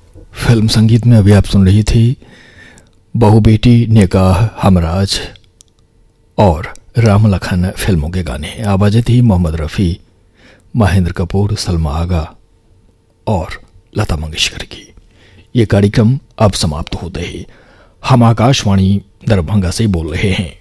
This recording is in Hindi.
फिल्म संगीत में अभी आप सुन रही थी बहू बेटी निकाह, हमराज और राम लखन फिल्मों के गाने। आवाज़ें थी मोहम्मद रफ़ी, महेंद्र कपूर, सलमा आगा और लता मंगेशकर की। ये कार्यक्रम अब समाप्त होते ही हम आकाशवाणी दरभंगा से बोल रहे हैं।